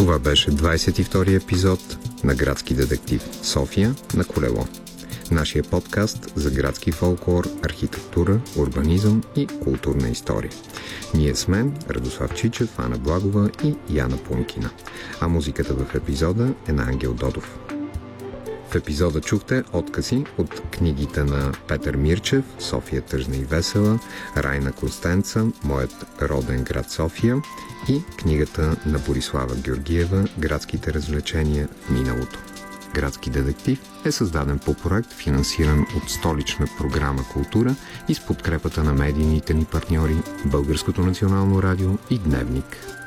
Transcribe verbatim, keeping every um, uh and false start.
Това беше двадесет и втори епизод на Градски детектив София на колело. Нашия подкаст за градски фолклор, архитектура, урбанизъм и културна история. Ние сме Радослав Чичев, Ана Благова и Яна Пункина. А музиката в епизода е на Ангел Додов. В епизода чухте откъси от книгите на Петър Мирчев «София тъжна и весела», Райна Костенца «Моят роден град София» и книгата на Борислава Георгиева «Градските развлечения в миналото». Градски детектив е създаден по проект, финансиран от Столична програма Култура и с подкрепата на медийните ни партньори Българското национално радио и Дневник.